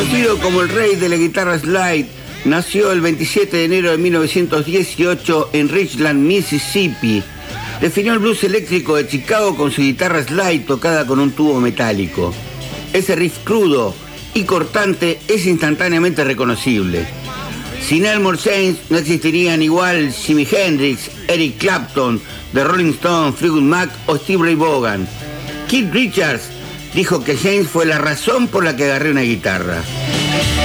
Conocido como el rey de la guitarra slide, nació el 27 de enero de 1918 en Richland, Mississippi. Definió el blues eléctrico de Chicago con su guitarra slide tocada con un tubo metálico. Ese riff crudo y cortante es instantáneamente reconocible. Sin Elmore James no existirían igual Jimi Hendrix, Eric Clapton, The Rolling Stones, Fleetwood Mac o Steve Ray Vaughan. Keith Richards dijo que James fue la razón por la que agarré una guitarra.